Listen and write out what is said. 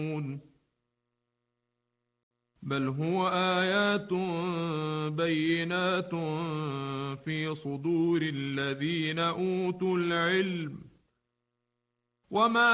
بل هو آيات بينات في صدور الذين أوتوا العلم وما